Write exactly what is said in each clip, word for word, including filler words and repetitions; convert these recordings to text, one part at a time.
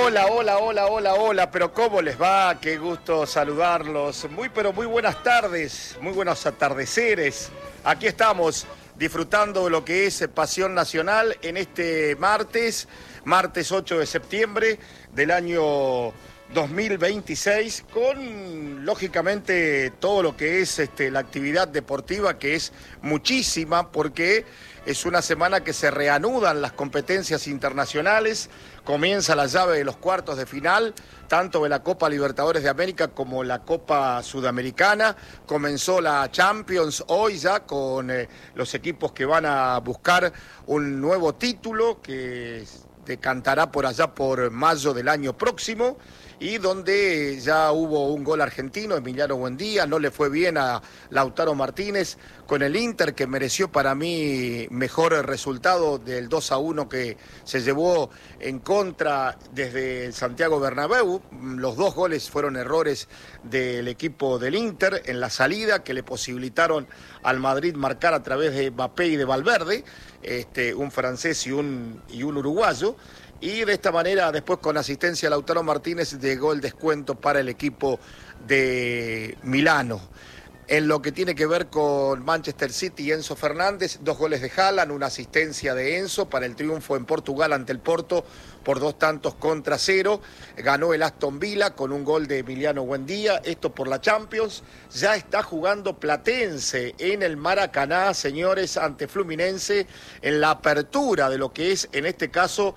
Hola, hola, hola, hola, hola, pero ¿cómo les va? Qué gusto saludarlos. Muy, pero muy buenas tardes, muy buenos atardeceres. Aquí estamos disfrutando de lo que es Pasión Nacional en este martes, martes ocho de septiembre del año dos mil veintiséis, con lógicamente todo lo que es este, la actividad deportiva, que es muchísima, porque es una semana que se reanudan las competencias internacionales, comienza la llave de los cuartos de final, tanto de la Copa Libertadores de América como la Copa Sudamericana, comenzó la Champions hoy ya con eh, los equipos que van a buscar un nuevo título que decantará por allá por mayo del año próximo, y donde ya hubo un gol argentino, Emiliano Buendía, no le fue bien a Lautaro Martínez con el Inter, que mereció para mí mejor resultado del dos a uno que se llevó en contra desde el Santiago Bernabéu. Los dos goles fueron errores del equipo del Inter en la salida, que le posibilitaron al Madrid marcar a través de Mbappé y de Valverde, este, un francés y un, y un uruguayo. Y de esta manera, después con asistencia de Lautaro Martínez, llegó el descuento para el equipo de Milano. En lo que tiene que ver con Manchester City y Enzo Fernández, dos goles de Haaland, una asistencia de Enzo para el triunfo en Portugal ante el Porto por dos tantos contra cero. Ganó el Aston Villa con un gol de Emiliano Buendía, esto por la Champions. Ya está jugando Platense en el Maracaná, señores, ante Fluminense, en la apertura de lo que es, en este caso,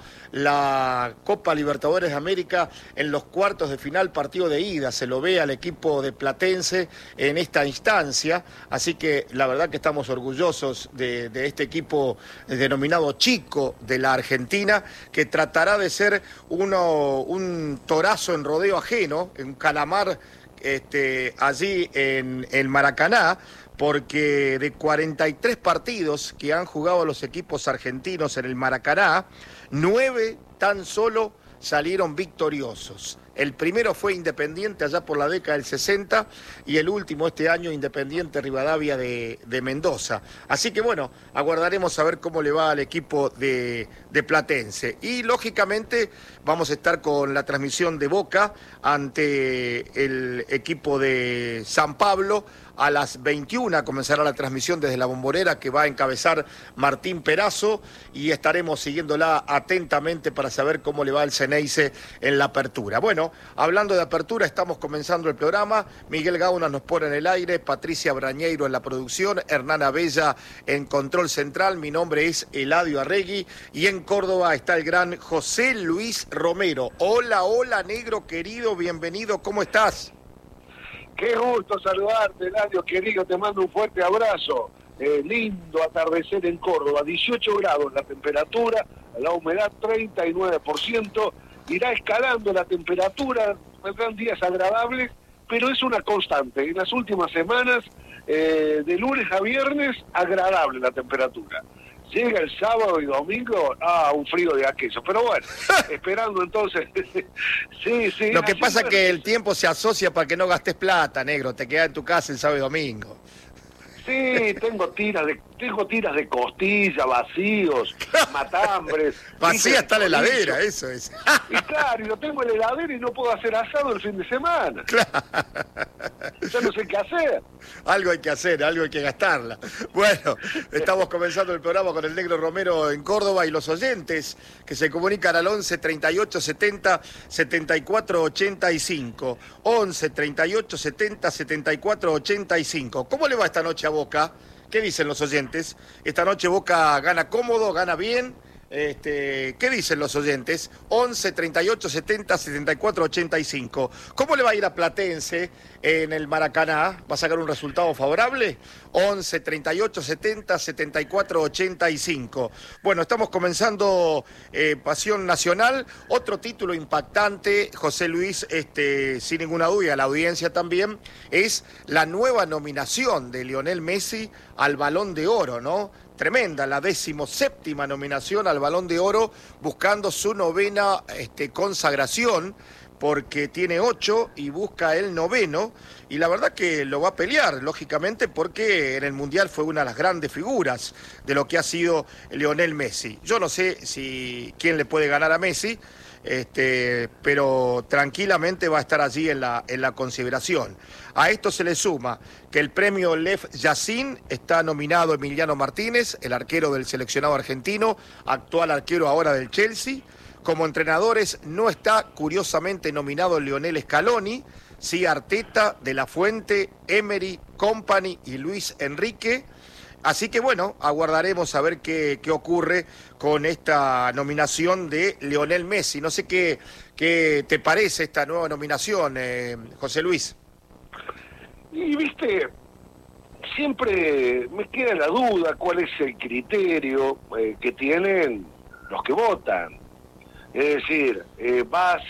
la Copa Libertadores de América en los cuartos de final, partido de ida. Se lo ve al equipo de Platense en esta instancia, así que la verdad que estamos orgullosos de, de este equipo denominado Chico de la Argentina, que tratará de ser uno, un torazo en rodeo ajeno, un calamar este, allí en el Maracaná, porque de cuarenta y tres partidos que han jugado los equipos argentinos en el Maracaná, nueve tan solo salieron victoriosos. El primero fue Independiente allá por la década del sesenta y el último este año Independiente Rivadavia de, de Mendoza. Así que bueno, aguardaremos a ver cómo le va al equipo de, de Platense. Y lógicamente vamos a estar con la transmisión de Boca ante el equipo de San Pablo. A las veintiuna comenzará la transmisión desde la Bombonera, que va a encabezar Martín Perazo, y estaremos siguiéndola atentamente para saber cómo le va al Ceneice en la apertura. Bueno, hablando de apertura, estamos comenzando el programa. Miguel Gauna nos pone en el aire, Patricia Brañeiro en la producción, Hernán Abella en control central. Mi nombre es Eladio Arregui y en Córdoba está el gran José Luis Romero. Hola, hola, negro querido, bienvenido, ¿cómo estás? Qué gusto saludarte, Eladio querido, te mando un fuerte abrazo. Eh, lindo atardecer en Córdoba, dieciocho grados la temperatura, la humedad treinta y nueve por ciento, irá escalando la temperatura, vendrán días agradables, pero es una constante. En las últimas semanas, eh, de lunes a viernes, agradable la temperatura. Llega el sábado y domingo, ah, un frío de aquello. Pero bueno, esperando entonces. sí, sí. Lo que pasa es que el tiempo se asocia para que no gastes plata, negro. Te quedas en tu casa el sábado y domingo. Sí, tengo tiras de tengo tiras de costilla, vacíos, matambres. Vacía está la heladera, eso es. Y claro, y lo tengo en la heladera y no puedo hacer asado el fin de semana. Claro. Ya no sé qué hacer. Algo hay que hacer, algo hay que gastarla. Bueno, estamos comenzando el programa con el negro Romero en Córdoba y los oyentes que se comunican al once treinta y ocho setenta setenta y cuatro ochenta y cinco. once treinta y ocho setenta setenta y cuatro ochenta y cinco. ¿Cómo le va esta noche a Boca? ¿Qué dicen los oyentes? Esta noche Boca gana cómodo, gana bien. Este, ¿qué dicen los oyentes? once treinta y ocho setenta setenta y cuatro ochenta y cinco. ¿Cómo le va a ir a Platense en el Maracaná? ¿Va a sacar un resultado favorable? once treinta y ocho setenta setenta y cuatro ochenta y cinco. Bueno, estamos comenzando eh, Pasión Nacional. Otro título impactante, José Luis, este, sin ninguna duda, la audiencia también, es la nueva nominación de Lionel Messi al Balón de Oro, ¿no? Tremenda, la decimoséptima nominación al Balón de Oro, buscando su novena este, consagración, porque tiene ocho y busca el noveno, y la verdad que lo va a pelear, lógicamente, porque en el Mundial fue una de las grandes figuras de lo que ha sido Lionel Messi. Yo no sé si quién le puede ganar a Messi, este, pero tranquilamente va a estar allí en la, en la consideración. A esto se le suma que el premio Lev Yashin está nominado Emiliano Martínez, el arquero del seleccionado argentino, actual arquero ahora del Chelsea. Como entrenadores no está curiosamente nominado Lionel Scaloni, sí Arteta, De La Fuente, Emery, Kompany y Luis Enrique. Así que bueno, aguardaremos a ver qué, qué ocurre con esta nominación de Lionel Messi. No sé qué, qué te parece esta nueva nominación, eh, José Luis. Y viste, siempre me queda la duda cuál es el criterio eh, que tienen los que votan. Es decir, eh, vas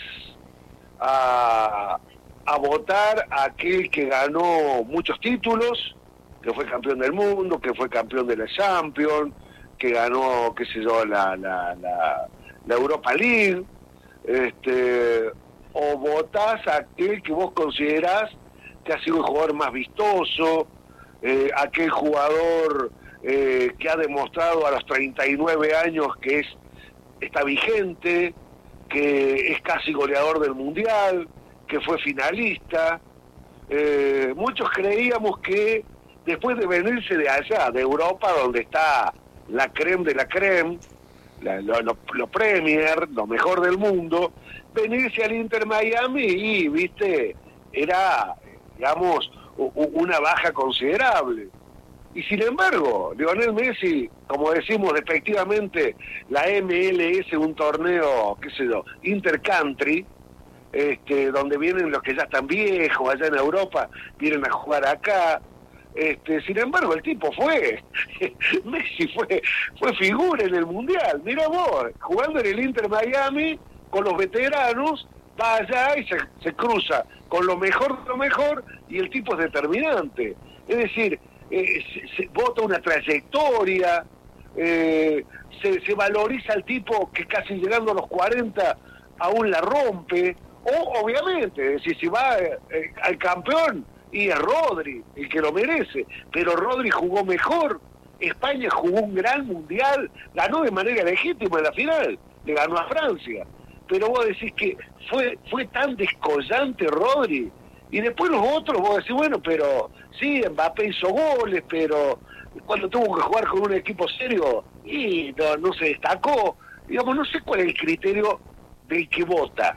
a, a votar a aquel que ganó muchos títulos, que fue campeón del mundo, que fue campeón de la Champions, que ganó, qué sé yo, la, la, la, la Europa League, este, o votás a aquel que vos considerás que ha sido el jugador más vistoso, eh, aquel jugador eh, que ha demostrado a los treinta y nueve años que es está vigente, que es casi goleador del Mundial, que fue finalista. Eh, muchos creíamos que después de venirse de allá, de Europa, donde está la creme de la creme, la, lo, lo, lo Premier, lo mejor del mundo, venirse al Inter Miami y, viste, era, digamos, una baja considerable. Y sin embargo, Lionel Messi, como decimos efectivamente, la M L S, un torneo, qué sé yo, intercountry, este, donde vienen los que ya están viejos, allá en Europa, vienen a jugar acá. Este, sin embargo, el tipo fue, Messi fue, fue figura en el Mundial. Mira vos, jugando en el Inter Miami, con los veteranos, va allá y se, se cruza con lo mejor de lo mejor, y el tipo es determinante. Es decir, eh, se, se vota una trayectoria, eh, se, se valoriza al tipo que casi llegando a los cuarenta aún la rompe, o obviamente, es decir, si va eh, al campeón, y es Rodri el que lo merece, pero Rodri jugó mejor, España jugó un gran mundial, ganó de manera legítima en la final, le ganó a Francia, pero vos decís que fue fue tan descollante Rodri, y después los otros vos decís, bueno, pero sí, Mbappé hizo goles, pero cuando tuvo que jugar con un equipo serio, y no, no se destacó, digamos, no sé cuál es el criterio del que vota.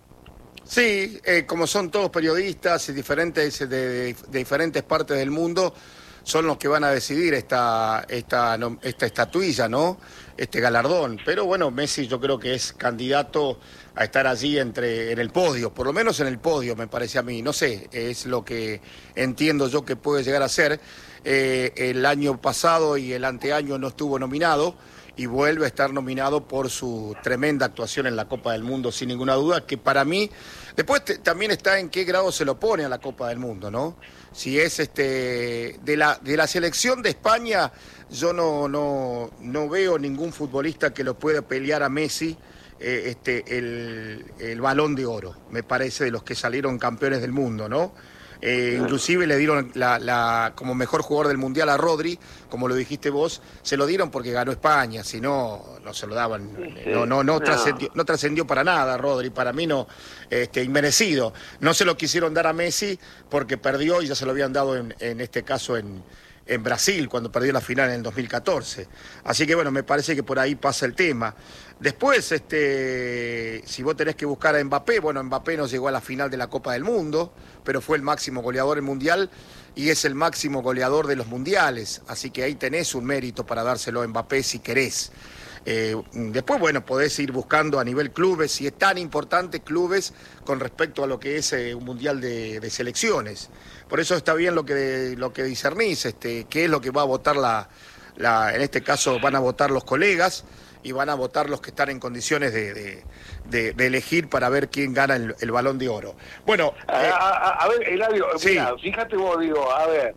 Sí, eh, como son todos periodistas y diferentes de, de, de diferentes partes del mundo, son los que van a decidir esta, esta, no, esta estatuilla, ¿no? Este galardón. Pero bueno, Messi yo creo que es candidato a estar allí entre, en el podio, por lo menos en el podio, me parece a mí. No sé, es lo que entiendo yo que puede llegar a ser. Eh, el año pasado y el anteaño no estuvo nominado, y vuelve a estar nominado por su tremenda actuación en la Copa del Mundo, sin ninguna duda, que para mí, después te, también está en qué grado se lo pone a la Copa del Mundo, ¿no? Si es este de la de la selección de España, yo no no no veo ningún futbolista que lo pueda pelear a Messi eh, este el, el Balón de Oro, me parece, de los que salieron campeones del mundo, ¿no? Eh, inclusive le dieron la, la, como mejor jugador del Mundial a Rodri, como lo dijiste vos, se lo dieron porque ganó España, si no, no se lo daban, sí, no, no, no, no. Trascendió, no trascendió para nada Rodri, para mí no, este, inmerecido. No se lo quisieron dar a Messi porque perdió y ya se lo habían dado en, en este caso en, en Brasil, cuando perdió la final en el dos mil catorce. Así que bueno, me parece que por ahí pasa el tema. Después, este, si vos tenés que buscar a Mbappé, bueno, Mbappé no llegó a la final de la Copa del Mundo, pero fue el máximo goleador del Mundial y es el máximo goleador de los mundiales, así que ahí tenés un mérito para dárselo a Mbappé si querés. Eh, después, bueno, podés ir buscando a nivel clubes, si es tan importante clubes con respecto a lo que es eh, un mundial de, de selecciones. Por eso está bien lo que, lo que discernís, este, qué es lo que va a votar la, la, en este caso van a votar los colegas, y van a votar los que están en condiciones de, de, de, de elegir para ver quién gana el, el Balón de Oro. Bueno, a, eh, a, a ver, Eladio, sí. Mira, fíjate vos, digo, a ver,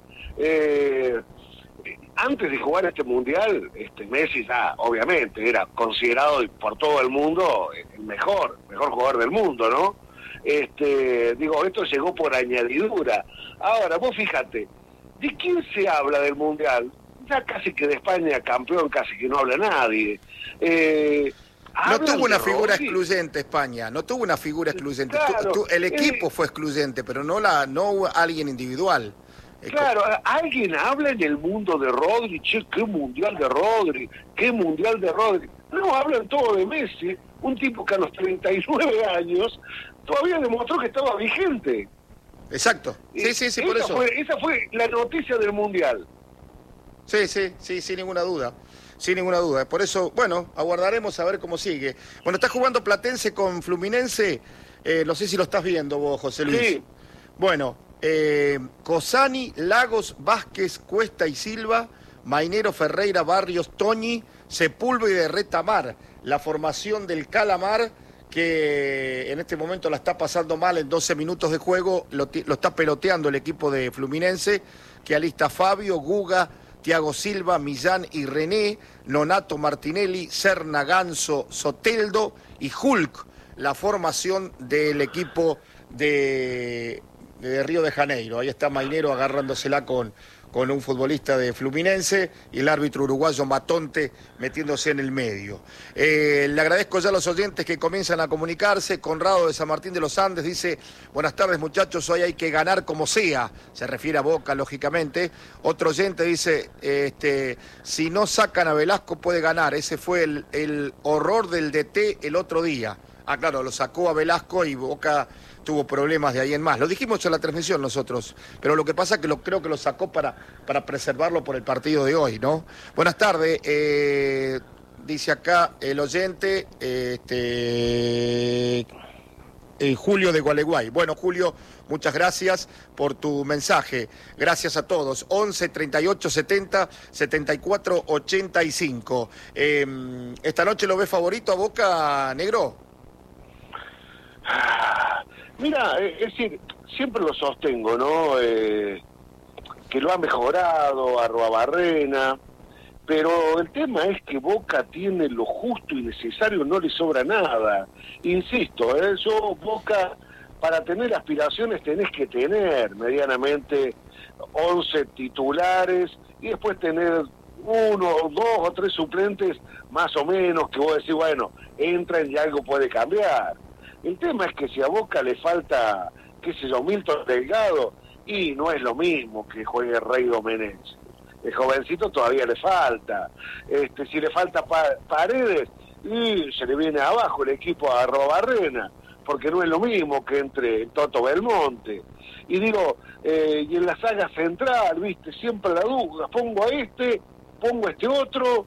eh, antes de jugar este Mundial, este Messi ya, obviamente, era considerado por todo el mundo el mejor, mejor jugador del mundo, ¿no? Este, digo, esto llegó por añadidura. Ahora, vos fíjate, ¿de quién se habla del Mundial? Ya casi que de España campeón casi que no habla nadie. Eh, No tuvo una figura Rodri. excluyente España, no tuvo una figura excluyente. Claro, tu, tu, el equipo eh, fue excluyente, pero no la no alguien individual. Claro, alguien habla en el mundo de Rodri, che, qué mundial de Rodri, qué mundial de Rodri. No, hablan todo de Messi, un tipo que a los treinta y nueve años todavía demostró que estaba vigente. Exacto, sí, sí, sí, por esa eso. Fue, esa fue la noticia del mundial. Sí, sí, sí, sin ninguna duda. Sin ninguna duda. Por eso, bueno, aguardaremos a ver cómo sigue. Bueno, está jugando Platense con Fluminense. Eh, no sé si lo estás viendo vos, José Luis. Sí. Bueno, eh, Cosani, Lagos, Vázquez, Cuesta y Silva, Mainero, Ferreira, Barrios, Toñi, Sepúlveda y Retamar. La formación del Calamar, que en este momento la está pasando mal en doce minutos de juego. Lo, lo está peloteando el equipo de Fluminense, que alista Fabio, Guga, Thiago Silva, Millán y René, Nonato Martinelli, Serna, Ganso, Soteldo y Hulk, la formación del equipo de, de Río de Janeiro. Ahí está Mainero agarrándosela con, con un futbolista de Fluminense y el árbitro uruguayo Matonte metiéndose en el medio. Eh, le agradezco ya a los oyentes que comienzan a comunicarse. Conrado de San Martín de los Andes dice: buenas tardes muchachos, hoy hay que ganar como sea. Se refiere a Boca, lógicamente. Otro oyente dice, este, si no sacan a Velasco puede ganar. Ese fue el, el horror del D T el otro día. Ah, claro, lo sacó a Velasco y Boca tuvo problemas de ahí en más. Lo dijimos en la transmisión nosotros, pero lo que pasa es que lo, creo que lo sacó para, para preservarlo por el partido de hoy, ¿no? Buenas tardes, eh, dice acá el oyente, este, eh, Julio de Gualeguay. Bueno, Julio, muchas gracias por tu mensaje. Gracias a todos. once, treinta y ocho, setenta, setenta y cuatro, ochenta y cinco. Eh, ¿Esta noche lo ves favorito a Boca, Negro? Mira, es decir, siempre lo sostengo, ¿no? Eh, que lo ha mejorado, Arruabarrena, pero el tema es que Boca tiene lo justo y necesario, no le sobra nada. Insisto, ¿eh? Yo, Boca, para tener aspiraciones tenés que tener medianamente once titulares y después tener uno, dos o tres suplentes más o menos que vos decís, bueno, entran y algo puede cambiar. El tema es que si a Boca le falta, qué sé yo, Milton Delgado, y no es lo mismo que juegue Rey Domenech. El jovencito todavía le falta. Este, si le falta pa Paredes, y se le viene abajo el equipo a Arruabarrena, porque no es lo mismo que entre Toto Belmonte. Y digo, eh, y en la saga central, viste, siempre la duda, pongo a este, pongo a este otro,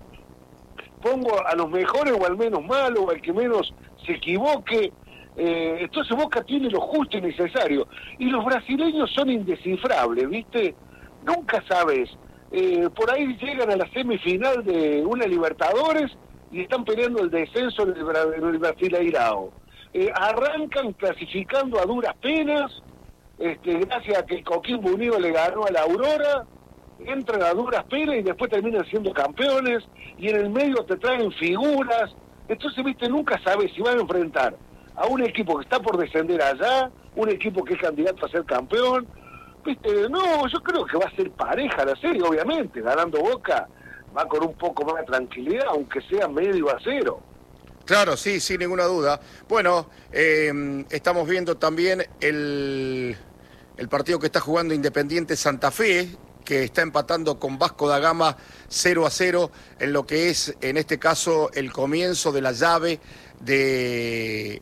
pongo a los mejores o al menos malos, o al que menos se equivoque. Eh, entonces Boca tiene lo justo y necesario. Y los brasileños son indescifrables, ¿viste? Nunca sabes. Eh, por ahí llegan a la semifinal de una Libertadores y están peleando el descenso en el, en el Brasileirao. Eh, arrancan clasificando a duras penas, este, gracias a que Coquimbo Unido le ganó a la Aurora, entran a duras penas y después terminan siendo campeones, y en el medio te traen figuras. Entonces, ¿viste? Nunca sabes si van a enfrentar a un equipo que está por descender allá, un equipo que es candidato a ser campeón. ¿Viste? No, yo creo que va a ser pareja la serie, obviamente. Ganando Boca va con un poco más de tranquilidad, aunque sea medio a cero. Claro, sí, sin ninguna duda. Bueno, eh, estamos viendo también el, el partido que está jugando Independiente Santa Fe, que está empatando con Vasco da Gama cero a cero en lo que es, en este caso, el comienzo de la llave de...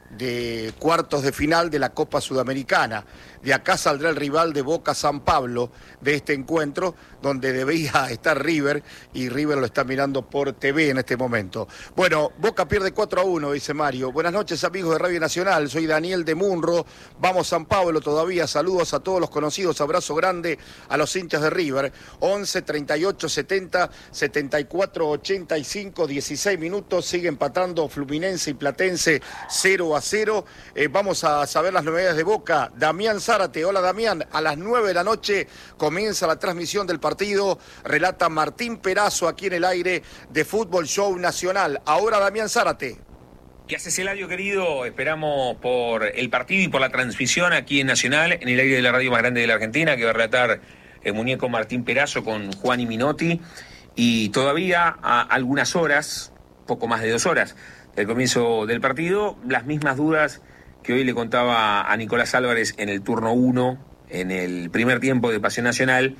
de cuartos de final de la Copa Sudamericana. De acá saldrá el rival de Boca San Pablo de este encuentro, donde debía estar River, y River lo está mirando por T V en este momento. Bueno, Boca pierde cuatro a uno, dice Mario. Buenas noches, amigos de Radio Nacional, soy Daniel de Munro, vamos San Pablo todavía, saludos a todos los conocidos, abrazo grande a los hinchas de River. Once, treinta y ocho, setenta, setenta y cuatro, ochenta y cinco, dieciséis minutos, sigue empatando Fluminense y Platense cero a cero. Eh, vamos a saber las novedades de Boca. Damián Zárate, hola Damián, a las nueve de la noche comienza la transmisión del partido, relata Martín Perazo aquí en el aire de Fútbol Show Nacional. Ahora Damián Zárate. ¿Qué haces, Eladio, querido? Esperamos por el partido y por la transmisión aquí en Nacional, en el aire de la radio más grande de la Argentina, que va a relatar el muñeco Martín Perazo con Juan y Minotti. Y todavía a algunas horas, poco más de dos horas, el comienzo del partido, las mismas dudas que hoy le contaba a Nicolás Álvarez en el turno uno, en el primer tiempo de Pasión Nacional,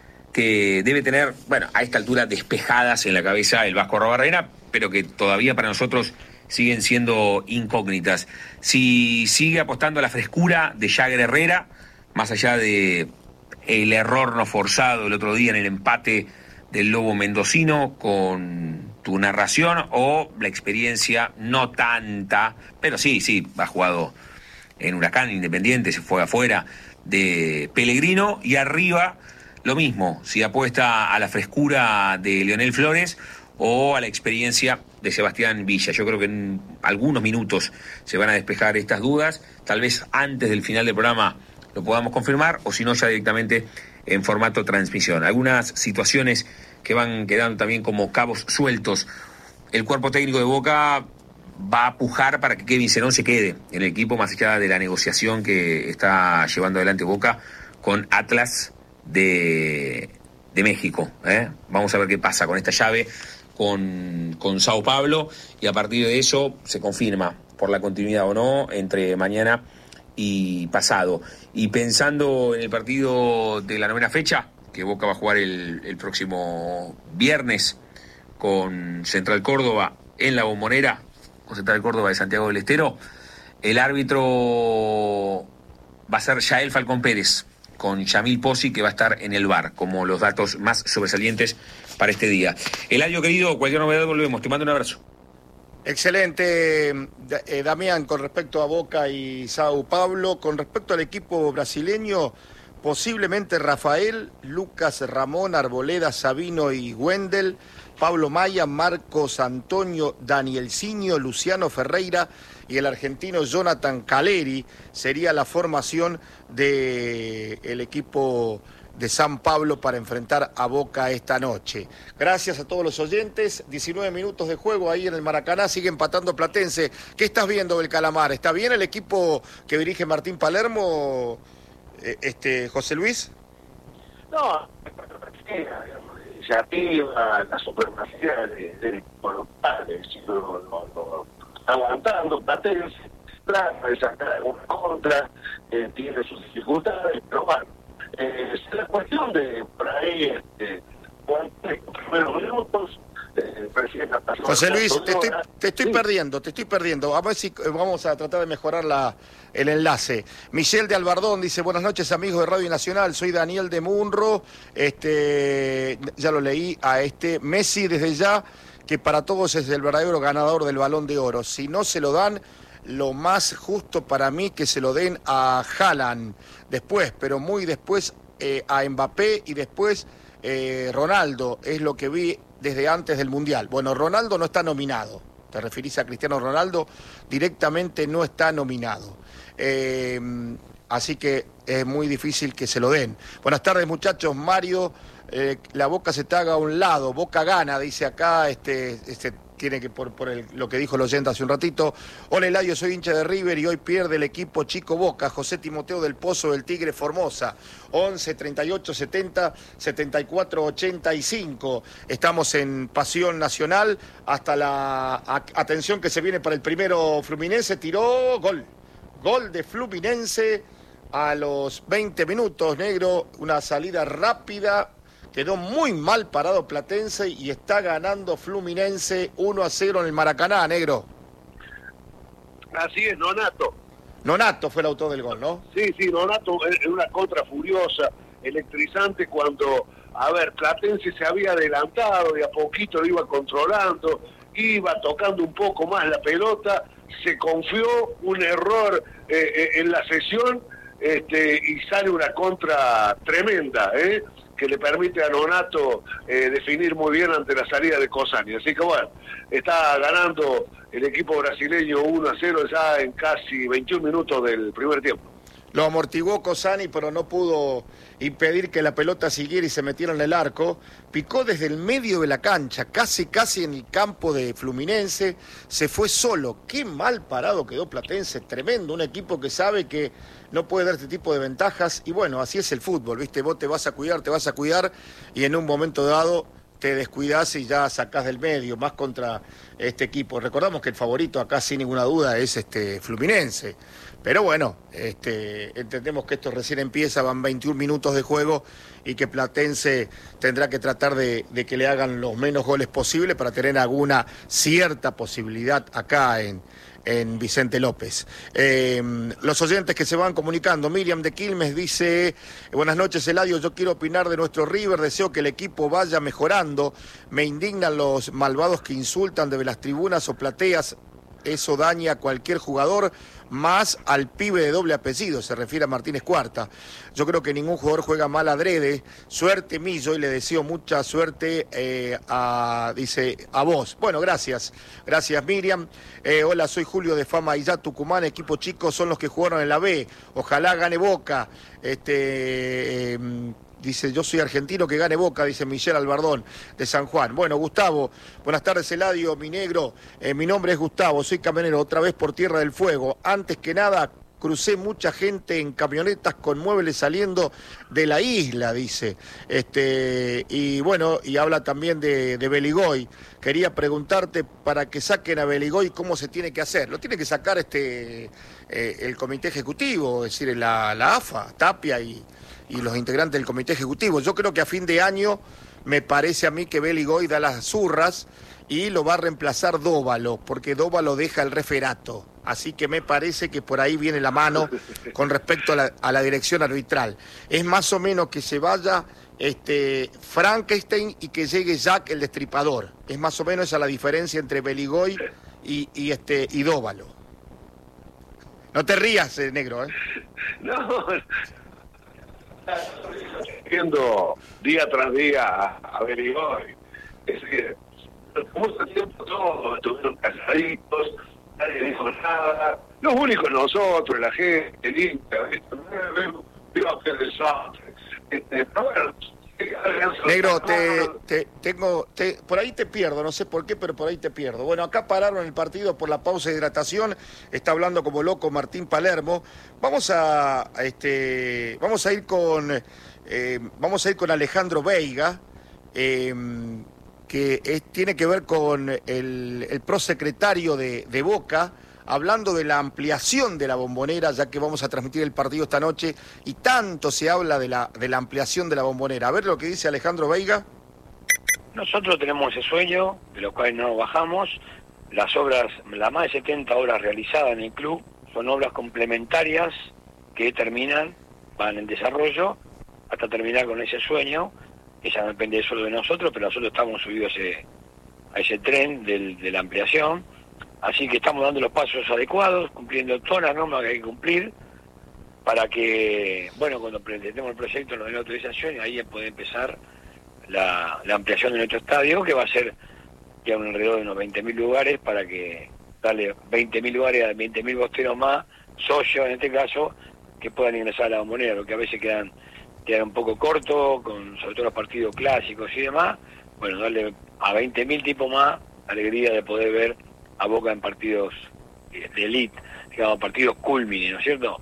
que debe tener, bueno, a esta altura despejadas en la cabeza el Vasco Arrobarrena, pero que todavía para nosotros siguen siendo incógnitas. Si sigue apostando a la frescura de Jagger Herrera, más allá de el error no forzado el otro día en el empate del Lobo Mendocino con tu narración, o la experiencia no tanta, pero sí, sí, ha jugado en Huracán, Independiente, se fue afuera, de Pellegrino, y arriba lo mismo, si apuesta a la frescura de Leonel Flores o a la experiencia de Sebastián Villa. Yo creo que en algunos minutos se van a despejar estas dudas, tal vez antes del final del programa lo podamos confirmar, o si no ya directamente en formato transmisión. Algunas situaciones que van quedando también como cabos sueltos. El cuerpo técnico de Boca va a pujar para que Kevin Zenón se quede en el equipo, más allá de la negociación que está llevando adelante Boca con Atlas de, de México. ¿eh? Vamos a ver qué pasa con esta llave con, con Sao Paulo, y a partir de eso se confirma por la continuidad o no entre mañana y pasado. Y pensando en el partido de la novena fecha, que Boca va a jugar el, el próximo viernes con Central Córdoba en la Bombonera, con Central Córdoba de Santiago del Estero, el árbitro va a ser Yael Falcón Pérez, con Yamil Pozzi, que va a estar en el V A R, como los datos más sobresalientes para este día. Eladio, querido, cualquier novedad volvemos. Te mando un abrazo. Excelente, eh, Damián, con respecto a Boca y Sao Paulo. Con respecto al equipo brasileño, posiblemente Rafael, Lucas, Ramón, Arboleda, Sabino y Wendel, Pablo Maya, Marcos Antonio, Danielcinho, Luciano Ferreira y el argentino Jonathan Caleri sería la formación del equipo de San Pablo para enfrentar a Boca esta noche. Gracias a todos los oyentes. diecinueve minutos de juego ahí en el Maracaná, sigue empatando Platense. ¿Qué estás viendo del Calamar? ¿Está bien el equipo que dirige Martín Palermo, este José Luis? No, se activa la supremacía del equipo local, es decir, lo, lo, lo está aguantando Platense, trata de sacar alguna contra, eh, tiene sus dificultades, pero bueno, eh, es la cuestión de por ahí, este, los primeros minutos. José Luis, te estoy, te estoy sí. perdiendo, te estoy perdiendo. A ver si vamos a tratar de mejorar la, el enlace. Michelle de Albardón dice: buenas noches, amigos de Radio Nacional, soy Daniel de Munro. Este, ya lo leí a este Messi desde ya, que para todos es el verdadero ganador del Balón de Oro. Si no se lo dan, lo más justo para mí que se lo den a Haaland después, pero muy después eh, a Mbappé, y después eh, Ronaldo, es lo que vi desde antes del Mundial. Bueno, Ronaldo no está nominado. ¿Te referís a Cristiano Ronaldo? Directamente no está nominado. Eh, así que es muy difícil que se lo den. Buenas tardes, muchachos. Mario, eh, la Boca se te haga a un lado. Boca gana, dice acá, este, este tiene que por, por el, lo que dijo el oyente hace un ratito. Hola, Eladio, soy hincha de River y hoy pierde el equipo Chico Boca. José Timoteo del Pozo del Tigre Formosa. once, treinta y ocho, setenta, setenta y cuatro, ochenta y cinco. Estamos en Pasión Nacional hasta la a, atención que se viene para el primero. Fluminense tiró gol. Gol de Fluminense a los veinte minutos, negro. Una salida rápida. Quedó muy mal parado Platense y está ganando Fluminense uno a cero en el Maracaná, negro. Así es, Nonato. Nonato fue el autor del gol, ¿no? Sí, sí, Nonato es una contra furiosa, electrizante, cuando, a ver, Platense se había adelantado y a poquito lo iba controlando, iba tocando un poco más la pelota, se confió, un error eh, eh, en la sesión, este, y sale una contra tremenda, ¿eh? que le permite a Nonato eh, definir muy bien ante la salida de Cosani. Así que bueno, está ganando el equipo brasileño uno a cero ya en casi veintiún minutos del primer tiempo. Lo amortiguó Cosani, pero no pudo impedir que la pelota siguiera y se metiera en el arco. Picó desde el medio de la cancha, casi casi en el campo de Fluminense. Se fue solo. Qué mal parado quedó Platense, tremendo. Un equipo que sabe que no puede dar este tipo de ventajas. Y bueno, así es el fútbol, ¿viste? Vos te vas a cuidar, te vas a cuidar, y en un momento dado te descuidás y ya sacás del medio, más contra este equipo. Recordamos que el favorito acá, sin ninguna duda, es este Fluminense. Pero bueno, este, entendemos que esto recién empieza, van veintiún minutos de juego y que Platense tendrá que tratar de, de que le hagan los menos goles posible para tener alguna cierta posibilidad acá en, en Vicente López. Eh, los oyentes que se van comunicando, Miriam de Quilmes dice, buenas noches Eladio, yo quiero opinar de nuestro River, deseo que el equipo vaya mejorando, me indignan los malvados que insultan desde las tribunas o plateas, eso daña a cualquier jugador, más al pibe de doble apellido, se refiere a Martínez Cuarta. Yo creo que ningún jugador juega mal adrede. Suerte, Millo, y le deseo mucha suerte eh, a, dice, a vos. Bueno, gracias. Gracias, Miriam. Eh, hola, soy Julio de Fama y ya Tucumán, equipo chico son los que jugaron en la B. Ojalá gane Boca. Este... Eh, Dice, yo soy argentino, que gane Boca, dice Michelle Albardón, de San Juan. Bueno, Gustavo, buenas tardes, Eladio, mi negro. Eh, mi nombre es Gustavo, soy camionero, otra vez por Tierra del Fuego. Antes que nada, crucé mucha gente en camionetas con muebles saliendo de la isla, dice. Este, y bueno, y habla también de, de Beligoy. Quería preguntarte, para que saquen a Beligoy, ¿cómo se tiene que hacer? Lo tiene que sacar este eh, el comité ejecutivo, es decir, la, la A F A, Tapia y... y los integrantes del comité ejecutivo. Yo creo que a fin de año me parece a mí que Beligoy da las zurras y lo va a reemplazar Dóvalo, porque Dóvalo deja el referato. Así que me parece que por ahí viene la mano con respecto a la, a la dirección arbitral. Es más o menos que se vaya este, Frankenstein y que llegue Jack el Destripador. Es más o menos esa la diferencia entre Beligoy y, y, este, y Dóvalo. No te rías, eh, negro, ¿eh? No, viendo día tras día a, a Beligoy. Es decir, mucho tiempo todos estuvieron casaditos, nadie dijo nada. Los únicos nosotros, la gente, el Inca, digo que desastre. Este, pero bueno, negro, te, te, tengo, te, por ahí te pierdo, no sé por qué, pero por ahí te pierdo. Bueno, acá pararon el partido por la pausa de hidratación, está hablando como loco Martín Palermo. Vamos a, a este, vamos a ir con, eh, vamos a ir con Alejandro Veiga, eh, que es, tiene que ver con el, el prosecretario de, de Boca, hablando de la ampliación de la Bombonera, ya que vamos a transmitir el partido esta noche, y tanto se habla de la, de la ampliación de la Bombonera. A ver lo que dice Alejandro Veiga. Nosotros tenemos ese sueño, de lo cual no bajamos. Las obras, las más de setenta obras realizadas en el club, son obras complementarias que terminan, van en desarrollo, hasta terminar con ese sueño. Esa no depende solo de nosotros, pero nosotros estamos subidos a ese, a ese tren del, de la ampliación. Así que estamos dando los pasos adecuados, cumpliendo todas las normas que hay que cumplir, para que, bueno, cuando presentemos el proyecto nos den la autorización y ahí puede empezar la, la ampliación de nuestro estadio, que va a ser ya un alrededor de unos veinte mil lugares, para que darle veinte mil lugares a veinte mil bosteros más, socios en este caso, que puedan ingresar a la Bombonera, lo que a veces quedan, quedan un poco cortos, con sobre todo los partidos clásicos y demás. Bueno, darle a veinte mil tipos más alegría de poder ver a Boca en partidos de elite, digamos, partidos culmine, ¿no es cierto?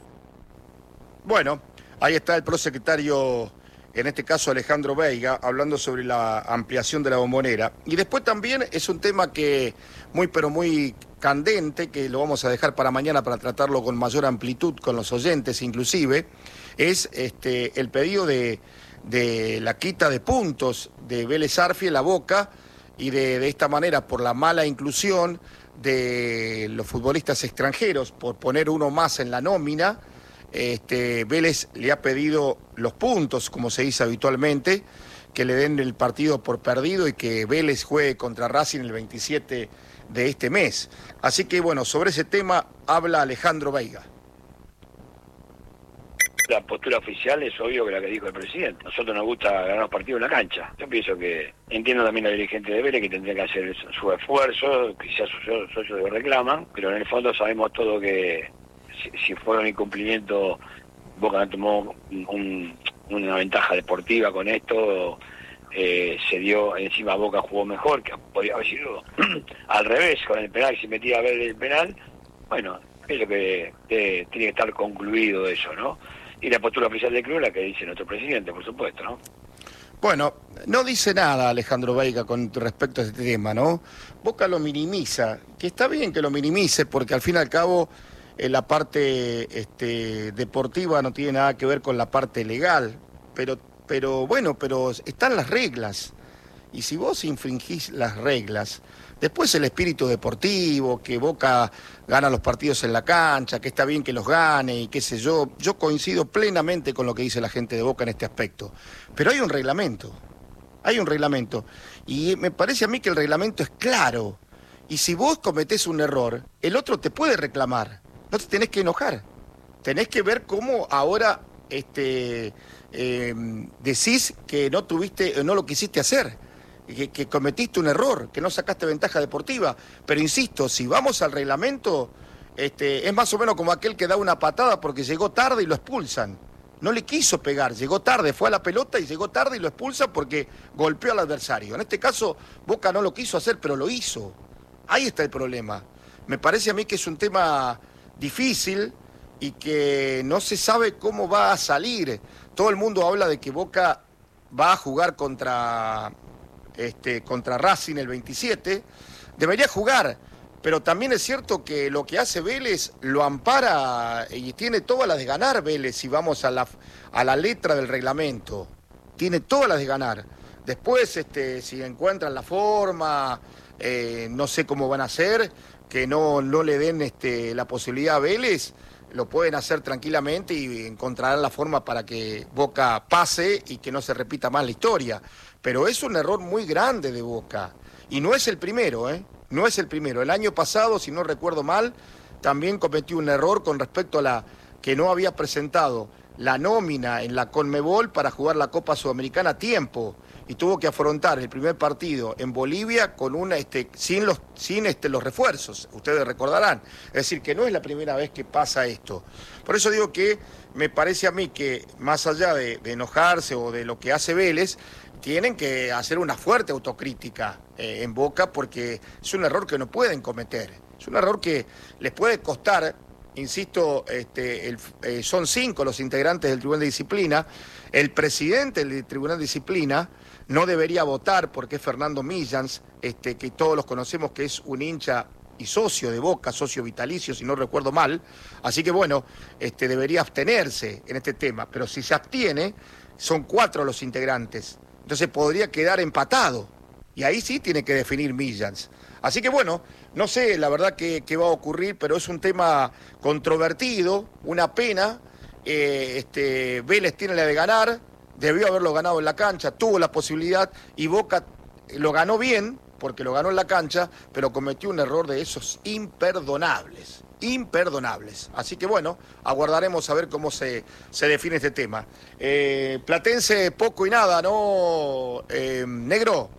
Bueno, ahí está el prosecretario, en este caso Alejandro Veiga, hablando sobre la ampliación de la Bombonera. Y después también es un tema que muy pero muy candente, que lo vamos a dejar para mañana para tratarlo con mayor amplitud con los oyentes inclusive, es este el pedido de, de la quita de puntos de Vélez Arfiel a Boca, y de, de esta manera, por la mala inclusión de los futbolistas extranjeros, por poner uno más en la nómina, este, Vélez le ha pedido los puntos, como se dice habitualmente, que le den el partido por perdido y que Vélez juegue contra Racing el veintisiete de este mes. Así que bueno, sobre ese tema habla Alejandro Veiga. La postura oficial es obvio que la que dijo el presidente. Nosotros nos gusta ganar los partidos en la cancha. Yo pienso que, entiendo también a la dirigente de Vélez que tendría que hacer su esfuerzo, quizás sus socios lo reclaman, pero en el fondo sabemos todo que si, si fue un incumplimiento, Boca no tomó un, una ventaja deportiva con esto, eh, se dio, encima Boca jugó mejor, que podría haber sido al revés, con el penal, si metía a ver el penal. Bueno, es lo que, que tiene que estar concluido eso, ¿no? Y la postura oficial del club, la que dice nuestro presidente, por supuesto, ¿no? Bueno, no dice nada Alejandro Veiga con respecto a este tema, ¿no? Boca lo minimiza, que está bien que lo minimice porque al fin y al cabo eh, la parte este, deportiva no tiene nada que ver con la parte legal, pero, pero bueno, pero están las reglas y si vos infringís las reglas, después el espíritu deportivo, que Boca gana los partidos en la cancha, que está bien que los gane y qué sé yo. Yo coincido plenamente con lo que dice la gente de Boca en este aspecto. Pero hay un reglamento, hay un reglamento. Y me parece a mí que el reglamento es claro. Y si vos cometés un error, el otro te puede reclamar. No te tenés que enojar. Tenés que ver cómo ahora este, eh, decís que no tuviste, no lo quisiste hacer. Que, que cometiste un error, que no sacaste ventaja deportiva. Pero insisto, si vamos al reglamento, este, es más o menos como aquel que da una patada porque llegó tarde y lo expulsan. No le quiso pegar, llegó tarde, fue a la pelota y llegó tarde y lo expulsan porque golpeó al adversario. En este caso, Boca no lo quiso hacer, pero lo hizo. Ahí está el problema. Me parece a mí que es un tema difícil y que no se sabe cómo va a salir. Todo el mundo habla de que Boca va a jugar contra... Este, contra Racing el veintisiete, debería jugar, pero también es cierto que lo que hace Vélez lo ampara y tiene todas las de ganar Vélez, si vamos a la, a la letra del reglamento, tiene todas las de ganar. Después, este, si encuentran la forma, eh, no sé cómo van a hacer, que no, no le den este, la posibilidad a Vélez, lo pueden hacer tranquilamente y encontrarán la forma para que Boca pase y que no se repita más la historia. Pero es un error muy grande de Boca. Y no es el primero, ¿eh? No es el primero. El año pasado, si no recuerdo mal, también cometió un error con respecto a la que no había presentado la nómina en la Conmebol para jugar la Copa Sudamericana a tiempo. Y tuvo que afrontar el primer partido en Bolivia con una, este, sin, los, sin este, los refuerzos, ustedes recordarán. Es decir, que no es la primera vez que pasa esto. Por eso digo que me parece a mí que, más allá de, de enojarse o de lo que hace Vélez, tienen que hacer una fuerte autocrítica eh, en Boca porque es un error que no pueden cometer. Es un error que les puede costar, insisto, este, el, eh, son cinco los integrantes del Tribunal de Disciplina. El presidente del Tribunal de Disciplina no debería votar porque es Fernando Millans, este, que todos los conocemos que es un hincha y socio de Boca, socio vitalicio, si no recuerdo mal. Así que bueno, este, debería abstenerse en este tema. Pero si se abstiene, son cuatro los integrantes. Entonces podría quedar empatado. Y ahí sí tiene que definir Millans. Así que bueno, no sé la verdad qué, qué va a ocurrir, pero es un tema controvertido, una pena. Eh, este, Vélez tiene la de ganar, debió haberlo ganado en la cancha, tuvo la posibilidad y Boca lo ganó bien, porque lo ganó en la cancha, pero cometió un error de esos imperdonables. Imperdonables. Así que bueno, aguardaremos a ver cómo se, se define este tema. Eh, Platense, poco y nada, ¿no, eh, Negro?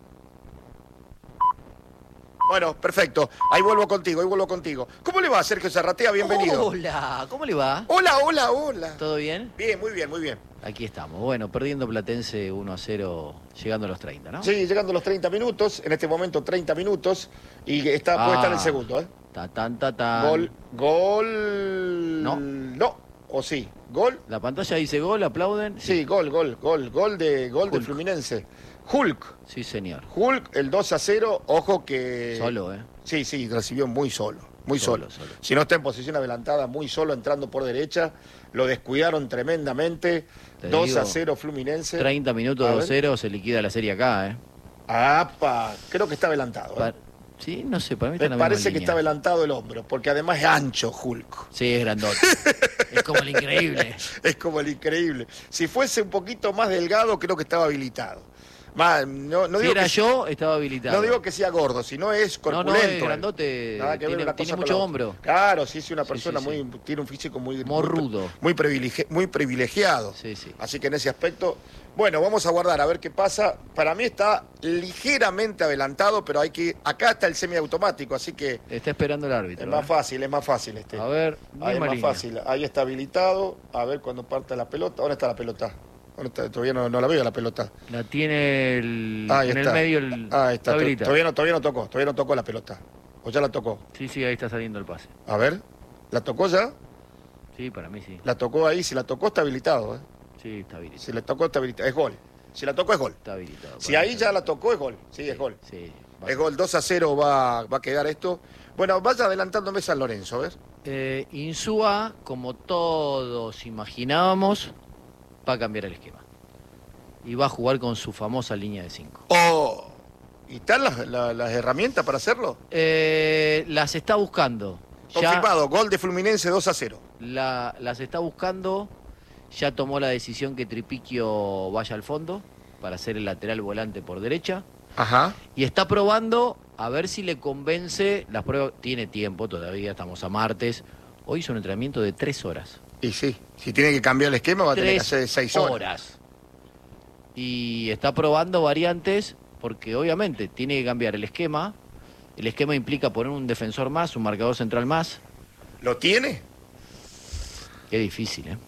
Bueno, perfecto. Ahí vuelvo contigo, ahí vuelvo contigo. ¿Cómo le va, Sergio Zarratea? Bienvenido. Hola, ¿cómo le va? Hola, hola, hola. ¿Todo bien? Bien, muy bien, muy bien. Aquí estamos. Bueno, perdiendo Platense uno a cero, llegando a los treinta, ¿no? Sí, llegando a los treinta minutos, en este momento treinta minutos, y está, puede Ah, estar en el segundo, ¿eh? Ta, tan, ta, tan. Gol, gol... No. No, o sí, gol... La pantalla dice gol, aplauden. Sí, gol, gol, gol, gol de gol de Hulk. Fluminense. Hulk, Sí, señor. Hulk, el dos a cero, ojo que... Solo, ¿eh? Sí, sí, recibió muy solo, muy solo. Solo, solo. Si no está en posición adelantada, muy solo, entrando por derecha, lo descuidaron tremendamente. Te dos a digo, cero Fluminense. treinta minutos, A dos ver. cero, se liquida la serie acá, ¿eh? ¡Apa! Creo que está adelantado. ¿eh? Pa- sí, no sé, para mí está Me en la parece misma que línea. está adelantado el hombro, porque además es ancho Hulk. Sí, es grandote. Es como el increíble. Es como el increíble. Si fuese un poquito más delgado, creo que estaba habilitado. Más, no, no Si digo era que, yo, estaba habilitado. no digo que sea gordo, sino es No, corpulento. no, es él. grandote. Nada que ver Tiene, una tiene cosa con mucho la otra. hombro. Claro, sí, sí, una Sí, persona sí, muy sí. tiene un físico muy Morrudo. muy, privilegi- muy privilegiado. Sí, sí. Así que en ese aspecto, bueno, vamos a guardar a ver qué pasa. Para mí está ligeramente adelantado, pero hay que acá está el semiautomático, así que Está esperando el árbitro. es más ¿eh? fácil, es más fácil este. A ver, Ahí es misma más línea. fácil. Ahí está habilitado. A ver cuando parte la pelota. ¿Dónde está la pelota? ¿Dónde está? Todavía no, no la veo la pelota. La tiene el, Ahí en está. el medio el Ahí está. habilita. Todavía no, todavía no tocó. Todavía no tocó la pelota. ¿O ya la tocó? Sí, sí, ahí está saliendo el pase. A ver. ¿La tocó ya? Sí, para mí sí. La tocó ahí. Si la tocó está habilitado. ¿eh? Sí, está bien. Si la tocó está habilitado. Es gol. Si la tocó es gol. Está habilitado. Si ahí ya la tocó es gol. Sí, es gol. Sí. Es gol. dos a cero va, va a quedar esto. Bueno, vaya adelantándome San Lorenzo, a ver. Eh, Insúa, como todos imaginábamos, va a cambiar el esquema. Y va a jugar con su famosa línea de cinco. Oh, ¿y están las, las, las herramientas para hacerlo? Eh, las está buscando. Ya Confirmado, gol de Fluminense dos a cero. la, las está buscando. Ya tomó la decisión que Tripiquio vaya al fondo para ser el lateral volante por derecha. Ajá. Y está probando a ver si le convence. Las pruebas tiene tiempo todavía, estamos a martes. Hoy hizo un entrenamiento de tres horas. Y sí, si tiene que cambiar el esquema va a tener que Tres hacer seis horas. horas. Y está probando variantes porque obviamente tiene que cambiar el esquema. El esquema implica poner un defensor más, un marcador central más. ¿Lo tiene? Qué difícil, ¿eh?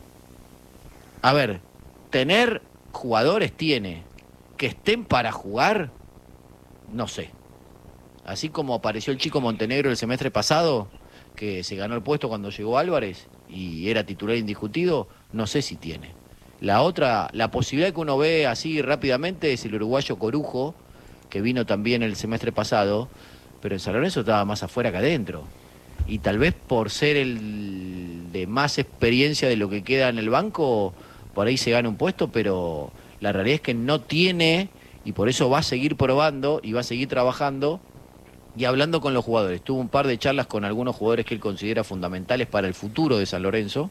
A ver, tener jugadores tiene. Que estén para jugar, no sé. Así como apareció el chico Montenegro el semestre pasado, que se ganó el puesto cuando llegó Álvarez y era titular indiscutido, no sé si tiene. La otra, la posibilidad que uno ve así rápidamente es el uruguayo Corujo, que vino también el semestre pasado, pero en San Lorenzo estaba más afuera que adentro. Y tal vez por ser el de más experiencia de lo que queda en el banco, por ahí se gana un puesto, pero la realidad es que no tiene, y por eso va a seguir probando y va a seguir trabajando y hablando con los jugadores. Tuvo un par de charlas con algunos jugadores que él considera fundamentales para el futuro de San Lorenzo,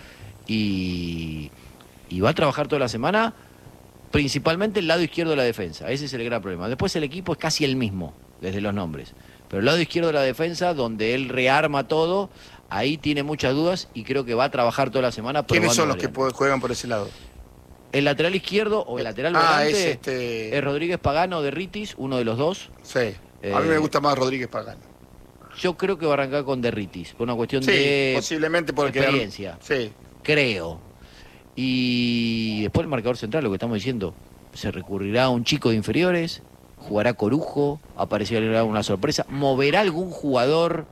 y, y va a trabajar toda la semana, principalmente el lado izquierdo de la defensa. Ese es el gran problema. Después el equipo es casi el mismo, desde los nombres. Pero el lado izquierdo de la defensa, donde él rearma todo, ahí tiene muchas dudas y creo que va a trabajar toda la semana. ¿Quiénes son los que variantes. juegan por ese lado? El lateral izquierdo o el lateral Ah, volante es este- es Rodríguez Pagano de Ritis, uno de los dos. Sí. A Eh, mí me gusta más Rodríguez Pagano. Yo creo que va a arrancar con Derritis, por una cuestión Sí, de posiblemente porque... experiencia. Sí. Creo. Y después el marcador central, lo que estamos diciendo, se recurrirá a un chico de inferiores, jugará Corujo, aparecerá una sorpresa, moverá algún jugador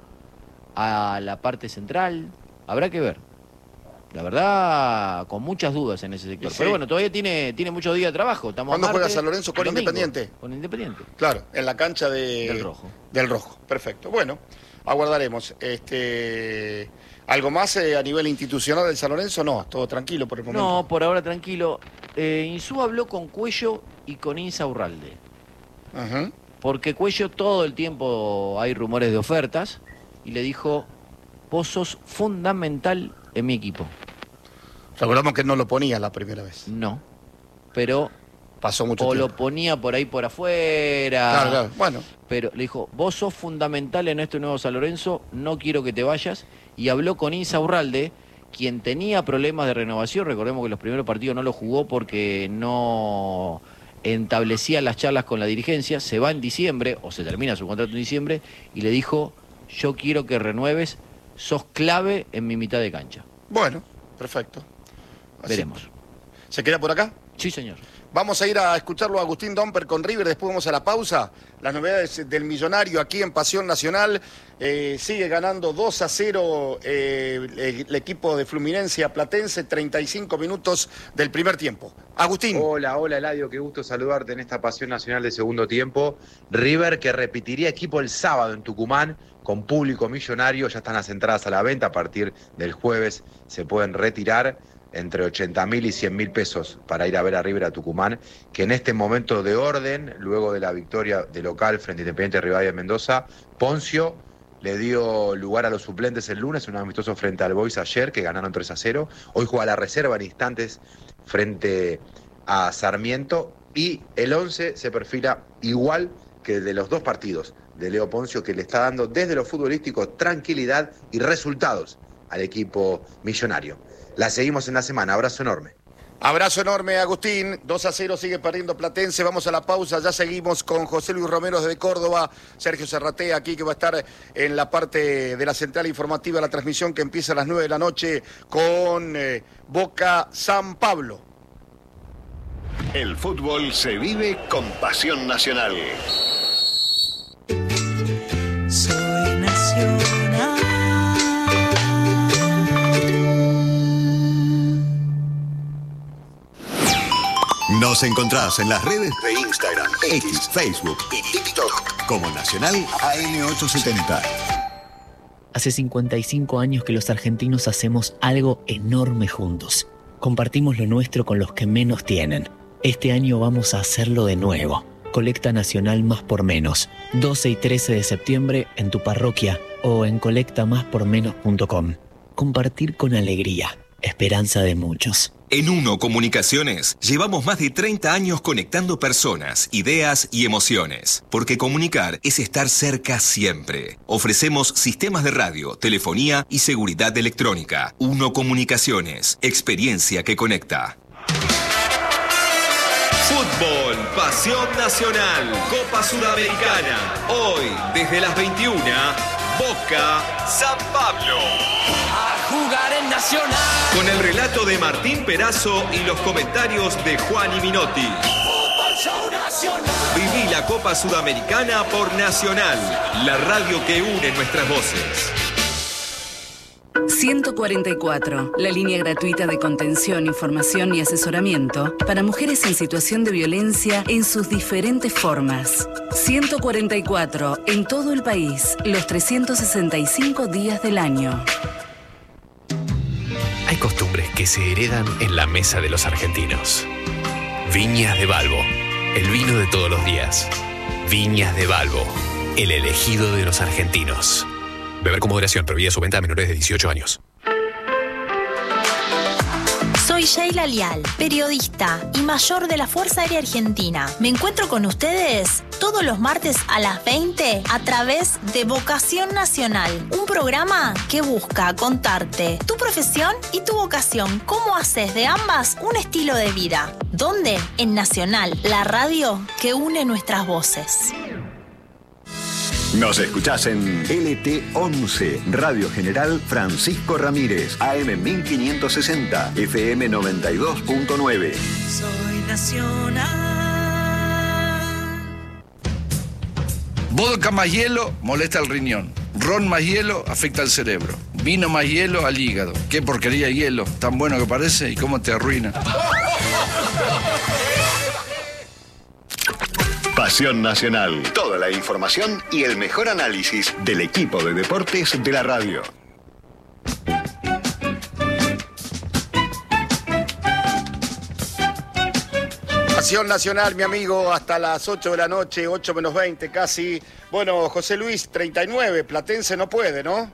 a la parte central, habrá que ver. La verdad, con muchas dudas en ese sector. Y sí. Pero bueno, todavía tiene, tiene muchos días de trabajo. Estamos a ¿Cuándo juega martes, San Lorenzo? ¿Con el domingo, Independiente? Con Independiente. Claro, en la cancha de... Del Rojo. Del Rojo, perfecto. Bueno, aguardaremos. Este, ¿Algo más eh, a nivel institucional del San Lorenzo? No, todo tranquilo por el momento. No, por ahora tranquilo. Eh, Insúa habló con Cuello y con Insaurralde. Ajá. Porque Cuello todo el tiempo hay rumores de ofertas y le dijo, vos sos fundamental en mi equipo. Recordamos que no lo ponía la primera vez. No, pero Pasó mucho o tiempo. lo ponía por ahí por afuera. Claro, claro. Bueno, Pero le dijo, vos sos fundamental en este nuevo San Lorenzo, no quiero que te vayas. Y habló con Insaurralde, quien tenía problemas de renovación. Recordemos que los primeros partidos no lo jugó porque no establecía las charlas con la dirigencia. Se va en diciembre, o se termina su contrato en diciembre, y le dijo, yo quiero que renueves, sos clave en mi mitad de cancha. bueno, perfecto. Así- Veremos. ¿Se queda por acá? Sí, señor. Vamos a ir a escucharlo a Agustín Domper con River, después vamos a la pausa. Las novedades del Millonario aquí en Pasión Nacional. Eh, sigue ganando dos a cero eh, el, el equipo de Fluminense a Platense, treinta y cinco minutos del primer tiempo. Agustín. Hola, hola Eladio, qué gusto saludarte en esta Pasión Nacional de segundo tiempo. River que repetiría equipo el sábado en Tucumán con público millonario, ya están las entradas a la venta, a partir del jueves se pueden retirar entre ochenta mil y cien mil pesos para ir a ver a River a Tucumán, que en este momento de orden, luego de la victoria de local frente a Independiente Rivadavia de Mendoza, Poncio le dio lugar a los suplentes el lunes, un amistoso frente al Boys ayer, que ganaron tres a cero. Hoy juega la reserva en instantes frente a Sarmiento, y el once se perfila igual que el de los dos partidos de Leo Poncio, que le está dando desde lo futbolístico tranquilidad y resultados al equipo millonario. La seguimos en la semana. Abrazo enorme. Abrazo enorme, Agustín. dos a cero sigue perdiendo Platense. Vamos a la pausa. Ya seguimos con José Luis Romero desde Córdoba. Sergio Serratea aquí, que va a estar en la parte de la central informativa de la transmisión, que empieza a las nueve de la noche con eh, Boca San Pablo. El fútbol se vive con Pasión Nacional. Soy nacional. Nos encontrás en las redes de Instagram, X, Facebook y TikTok como Nacional A M ochocientos setenta. Hace cincuenta y cinco años que los argentinos hacemos algo enorme juntos. Compartimos lo nuestro con los que menos tienen. Este año vamos a hacerlo de nuevo. Colecta Nacional Más por Menos. doce y trece de septiembre en tu parroquia o en colecta más por menos punto com. Compartir con alegría. Esperanza de muchos. En Uno Comunicaciones llevamos más de treinta años conectando personas, ideas y emociones. Porque comunicar es estar cerca siempre. Ofrecemos sistemas de radio, telefonía y seguridad electrónica. Uno Comunicaciones, experiencia que conecta. Fútbol, pasión nacional, Copa Sudamericana. Hoy, desde las veintiuna, Boca, San Pablo. A jugar en Nacional. Con el relato de Martín Perazo y los comentarios de Juan y Minotti. Fútbol Show Nacional. Viví la Copa Sudamericana por Nacional, la radio que une nuestras voces. ciento cuarenta y cuatro, la línea gratuita de contención, información y asesoramiento para mujeres en situación de violencia en sus diferentes formas. ciento cuarenta y cuatro, en todo el país, los trescientos sesenta y cinco días del año. Hay costumbres que se heredan en la mesa de los argentinos. Viñas de Balbo, el vino de todos los días. Viñas de Balbo, el elegido de los argentinos. Beber con moderación, prohibida su venta a menores de dieciocho años. Soy Sheila Lial, periodista y mayor de la Fuerza Aérea Argentina. Me encuentro con ustedes todos los martes a las veinte a través de Vocación Nacional, un programa que busca contarte tu profesión y tu vocación, cómo haces de ambas un estilo de vida. ¿Dónde? En Nacional, la radio que une nuestras voces. Nos escuchás en L T once, Radio General Francisco Ramírez, A M mil quinientos sesenta, F M noventa y dos punto nueve. Soy Nacional. Vodka más hielo molesta el riñón. Ron más hielo afecta al cerebro. Vino más hielo al hígado. Qué porquería de hielo, tan bueno que parece y cómo te arruina. Pasión Nacional. Toda la información y el mejor análisis del equipo de deportes de la radio. Pasión Nacional, mi amigo, hasta las ocho de la noche, ocho menos veinte casi. Bueno, José Luis, treinta y nueve, Platense no puede, ¿no?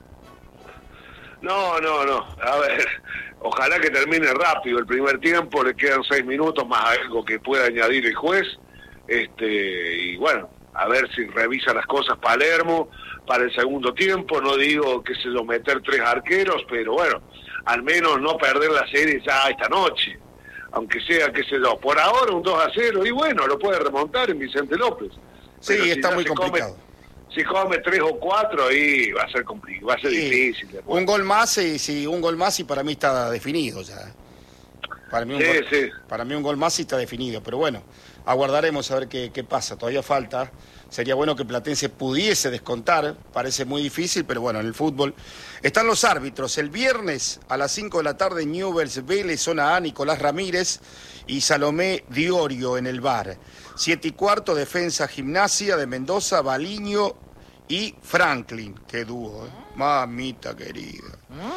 No, no, no. A ver, ojalá que termine rápido el primer tiempo, le quedan seis minutos más algo que pueda añadir el juez. Este, y bueno, a ver si revisa las cosas Palermo para el segundo tiempo. No digo que se lo meter tres arqueros, pero bueno, al menos no perder la serie ya esta noche, aunque sea, qué sé yo, por ahora un dos a cero, y bueno, lo puede remontar en Vicente López. Sí, pero está si muy complicado. Come, si come tres o cuatro, ahí va a ser complicado, va a ser sí, difícil. Después. Un gol más y sí, un gol más y para mí está definido ya. Para mí un, sí, gol, sí. para mí un gol más y está definido, pero bueno, aguardaremos a ver qué, qué pasa, todavía falta. Sería bueno que Platense pudiese descontar, parece muy difícil, pero bueno, en el fútbol. Están los árbitros, el viernes a las cinco de la tarde, Newell's Vélez, zona A, Nicolás Ramírez y Salomé Diorio en el V A R. Siete y cuarto, Defensa Gimnasia de Mendoza, Baliño y Franklin, qué dúo, ¿eh? Mamita querida.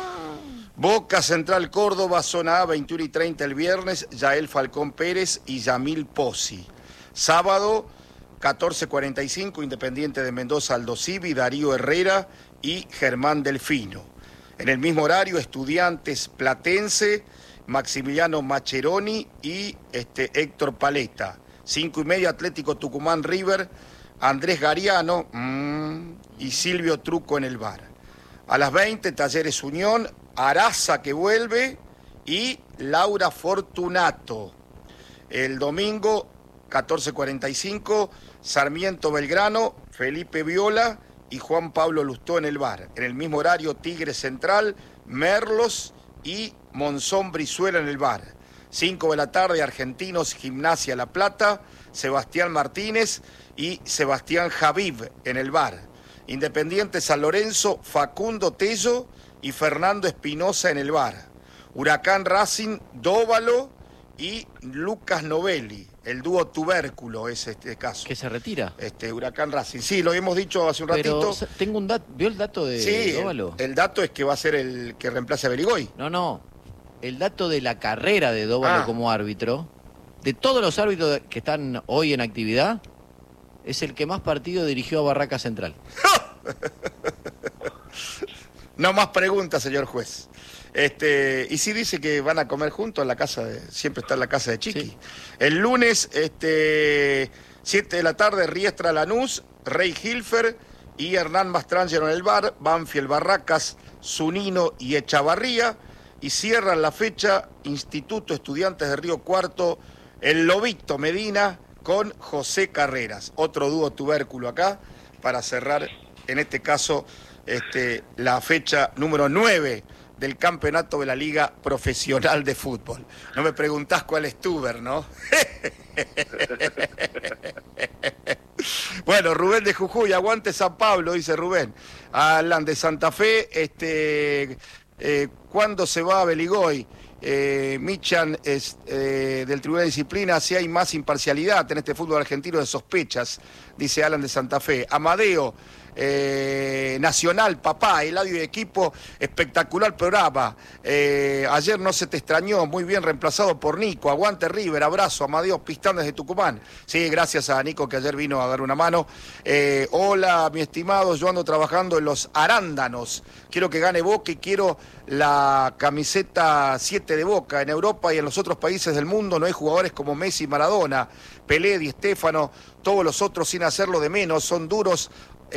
Boca Central Córdoba, zona A, veintiuno y treinta el viernes, Yael Falcón Pérez y Yamil Pozzi. Sábado, catorce cuarenta y cinco, Independiente de Mendoza, Aldo Civi, Darío Herrera y Germán Delfino. En el mismo horario, Estudiantes Platense, Maximiliano Macheroni y este, Héctor Paleta. Cinco y media, Atlético Tucumán River, Andrés Gariano mmm, y Silvio Truco en el V A R. A las veinte, Talleres Unión, Araza que vuelve y Laura Fortunato. El domingo, catorce cuarenta y cinco, Sarmiento Belgrano, Felipe Viola y Juan Pablo Lustó en el V A R. En el mismo horario, Tigre Central, Merlos y Monzón Brizuela en el V A R. cinco de la tarde, Argentinos Gimnasia La Plata, Sebastián Martínez y Sebastián Javib en el V A R. Independiente San Lorenzo, Facundo Tello y Fernando Espinosa en el V A R. Huracán Racing, Dóvalo y Lucas Novelli. El dúo tubérculo es este caso. ¿Que se retira? Este, Huracán Racing. Sí, lo habíamos dicho hace un Pero ratito. tengo un dato, ¿vio el dato de Sí, Dóvalo? el, el dato es que va a ser el que reemplace a Berigoy. No, no. El dato de la carrera de Dóvalo Ah. como árbitro, de todos los árbitros que están hoy en actividad, es el que más partidos dirigió a Barraca Central. No más preguntas, señor juez. Este, y sí dice que van a comer juntos en la casa de, siempre está en la casa de Chiqui. Sí. El lunes, este, siete de la tarde, Riestra Lanús, Rey Hilfer y Hernán Mastrangelo en el bar, Banfield Barracas, Zunino y Echavarría. Y cierran la fecha Instituto Estudiantes de Río Cuarto, el Lobito Medina con José Carreras. Otro dúo tubérculo acá para cerrar, en este caso, este, la fecha número nueve del campeonato de la Liga Profesional de Fútbol. No me preguntás cuál es tuber, ¿no? Bueno, Rubén de Jujuy, aguante San Pablo, dice Rubén. Alan de Santa Fe, este, eh, ¿cuándo se va a Beligoy? Eh, Michan es, eh, del Tribunal de Disciplina, si hay más imparcialidad en este fútbol argentino de sospechas, dice Alan de Santa Fe. Amadeo, eh, Nacional, papá, Eladio y equipo, espectacular programa. Eh, ayer no se te extrañó, muy bien reemplazado por Nico. Aguante River, abrazo, Amadeo Pistán desde Tucumán. Sí, gracias a Nico que ayer vino a dar una mano. Eh, hola, mi estimado, yo ando trabajando en los arándanos. Quiero que gane Boca y quiero la camiseta siete de Boca. En Europa y en los otros países del mundo no hay jugadores como Messi, Maradona, Pelé, Di Stéfano, todos los otros sin hacerlo de menos, son duros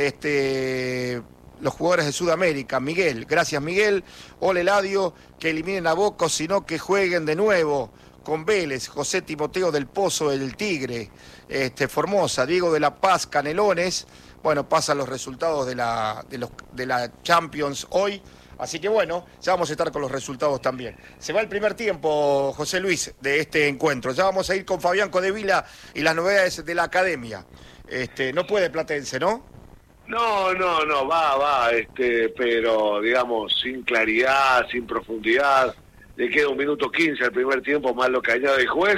este, los jugadores de Sudamérica. Miguel, gracias Miguel. Hola Eladio, que eliminen a Boca, sino que jueguen de nuevo con Vélez. José Timoteo del Pozo, del Tigre, este, Formosa, Diego de la Paz, Canelones. Bueno, pasan los resultados de la, de los, de la Champions hoy. Así que bueno, ya vamos a estar con los resultados también. Se va el primer tiempo, José Luis, de este encuentro. Ya vamos a ir con Fabián Codevila y las novedades de la academia. Este, no puede Platense, ¿no? No, no, no, va, va, este, pero digamos, sin claridad, sin profundidad. Le queda un minuto quince al primer tiempo, más lo que añade el juez.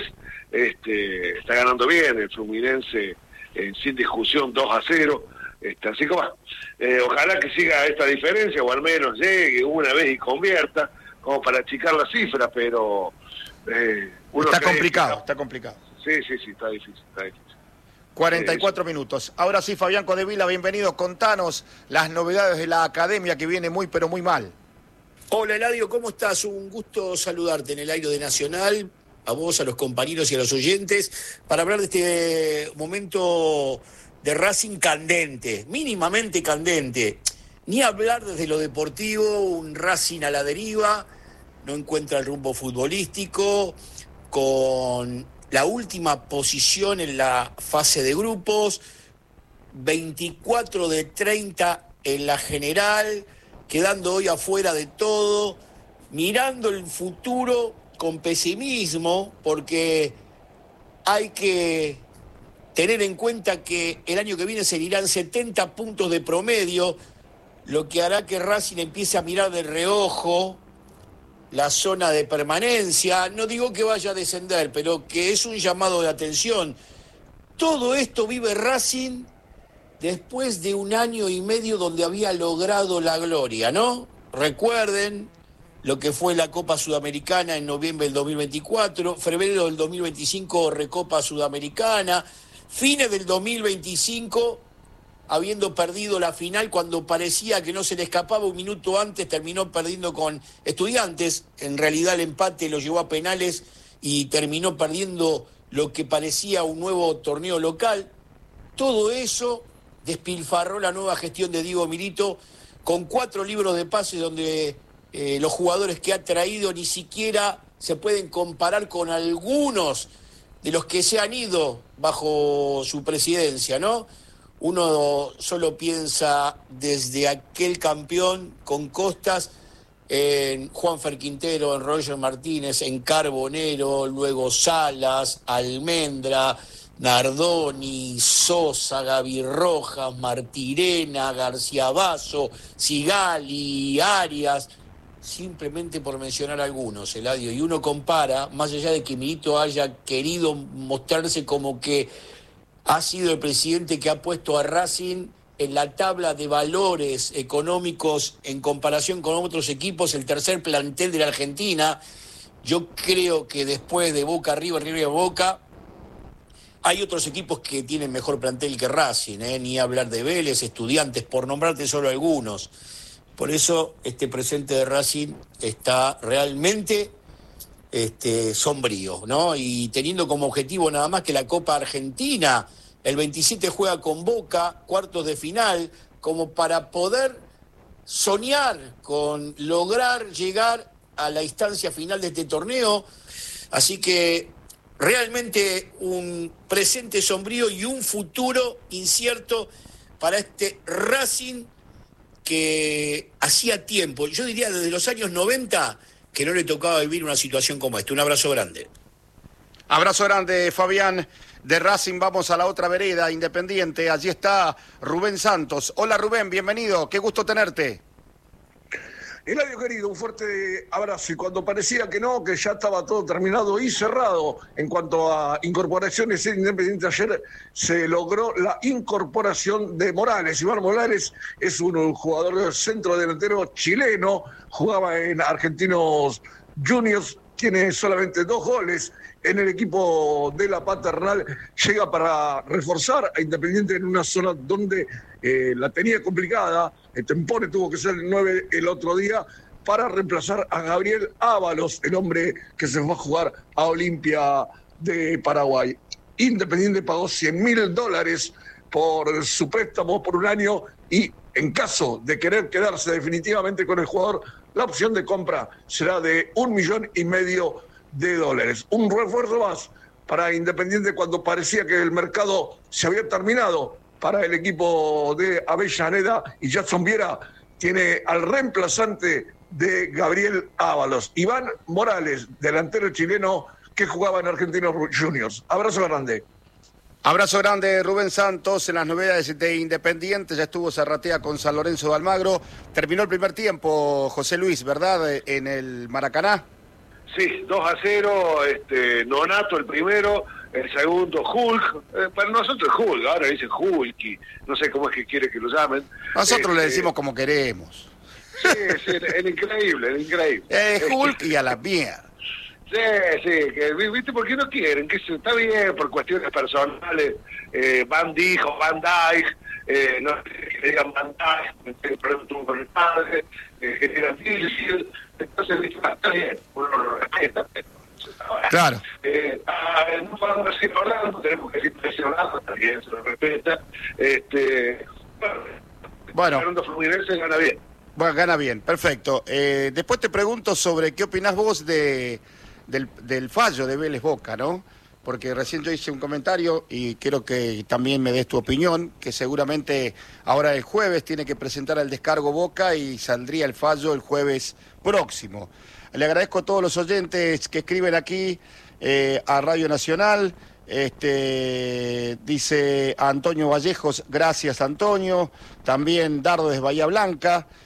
Este, está ganando bien el Fluminense, eh, sin discusión, dos a cero. Este, así que va, eh, ojalá que siga esta diferencia o al menos llegue una vez y convierta, como para achicar la cifra, pero eh, uno está cree complicado, que... está complicado. Sí, sí, sí, está difícil, está difícil. cuarenta y cuatro minutos. Ahora sí, Fabián Codevila, bienvenido. Contanos las novedades de la academia que viene muy, pero muy mal. Hola Eladio, ¿cómo estás? Un gusto saludarte en el aire de Nacional, a vos, a los compañeros y a los oyentes, para hablar de este momento de Racing candente, mínimamente candente. Ni hablar desde lo deportivo, un Racing a la deriva, no encuentra el rumbo futbolístico, con la última posición en la fase de grupos, veinticuatro de treinta en la general, quedando hoy afuera de todo, mirando el futuro con pesimismo, porque hay que tener en cuenta que el año que viene se irán setenta puntos de promedio, lo que hará que Racing empiece a mirar de reojo la zona de permanencia. No digo que vaya a descender, pero que es un llamado de atención. Todo esto vive Racing después de un año y medio donde había logrado la gloria, ¿no? Recuerden lo que fue la Copa Sudamericana en noviembre del dos mil veinticuatro, febrero del dos mil veinticinco, Recopa Sudamericana, fines del dos mil veinticinco, habiendo perdido la final cuando parecía que no se le escapaba, un minuto antes terminó perdiendo con Estudiantes. En realidad el empate lo llevó a penales y terminó perdiendo lo que parecía un nuevo torneo local. Todo eso despilfarró la nueva gestión de Diego Milito con cuatro libros de pases donde eh, los jugadores que ha traído ni siquiera se pueden comparar con algunos de los que se han ido bajo su presidencia, ¿no? Uno solo piensa desde aquel campeón con Costas, en Juanfer Quintero, en Roger Martínez, en Carbonero, luego Salas, Almendra, Nardoni, Sosa, Gaby Rojas, Martirena, García Basso, Sigali, Arias. simplemente por mencionar algunos, Eladio, y uno compara, más allá de que Milito haya querido mostrarse como que ha sido el presidente que ha puesto a Racing en la tabla de valores económicos en comparación con otros equipos, el tercer plantel de la Argentina. Yo creo que después de Boca, River, River, Boca, hay otros equipos que tienen mejor plantel que Racing, ¿eh? Ni hablar de Vélez, Estudiantes, por nombrarte solo algunos. Por eso este presente de Racing está realmente este, sombrío, ¿no? Y teniendo como objetivo nada más que la Copa Argentina, el veintisiete juega con Boca, cuartos de final, como para poder soñar con lograr llegar a la instancia final de este torneo. Así que realmente un presente sombrío y un futuro incierto para este Racing que hacía tiempo, yo diría desde los años noventa, que no le tocaba vivir una situación como esta. Un abrazo grande. Abrazo grande, Fabián. De Racing vamos a la otra vereda, Independiente. Allí está Rubén Santos. Hola Rubén, bienvenido. Qué gusto tenerte. Eladio querido, un fuerte abrazo. Y cuando parecía que no, que ya estaba todo terminado y cerrado en cuanto a incorporaciones en Independiente, ayer se logró la incorporación de Morales. Iván Morales es un jugador centro delantero chileno, jugaba en Argentinos Juniors, tiene solamente dos goles en el equipo de la Paternal, llega para reforzar a Independiente en una zona donde eh, la tenía complicada. El Tempone tuvo que ser el nueve el otro día para reemplazar a Gabriel Ábalos, el hombre que se fue a jugar a Olimpia de Paraguay. Independiente pagó cien mil dólares por su préstamo por un año y en caso de querer quedarse definitivamente con el jugador, la opción de compra será de un millón y medio de dólares. Un refuerzo más para Independiente cuando parecía que el mercado se había terminado para el equipo de Avellaneda, y Jackson Viera tiene al reemplazante de Gabriel Ábalos, Iván Morales, delantero chileno que jugaba en Argentinos Juniors. Abrazo grande. Abrazo grande, Rubén Santos, en las novedades de Independiente. Ya estuvo Zarratea con San Lorenzo de Almagro. Terminó el primer tiempo, José Luis, ¿verdad? En el Maracaná. Sí, dos a cero, este, Nonato el primero, el segundo Hulk, eh, para nosotros es Hulk, ahora dicen Hulk, y no sé cómo es que quiere que lo llamen. Nosotros este, le decimos como queremos. Sí, sí, el increíble, el increíble. Es Hulk y a la mierda. Sí, sí, que, ¿viste por qué no quieren? Que está bien, por cuestiones personales. Eh, Van dijo, Van Dijk, eh, no que le digan Van Dijk, el problema tuvo con el padre, eh, que era difícil. Entonces, ¿viste? Está bien, uno lo respeta. Ahora, claro. Eh, ah, no podemos decir Orlando, tenemos que decir presionado, también se lo respeta. Este, bueno, bueno. Fluminense gana bien. Bueno, gana bien, perfecto. Eh, después te pregunto sobre qué opinás vos de, del, del fallo de Vélez Boca, ¿no? Porque recién yo hice un comentario y quiero que también me des tu opinión, que seguramente ahora el jueves tiene que presentar el descargo Boca y saldría el fallo el jueves próximo. Le agradezco a todos los oyentes que escriben aquí eh, a Radio Nacional. Este, dice Antonio Vallejos, gracias Antonio. También Dardo desde Bahía Blanca.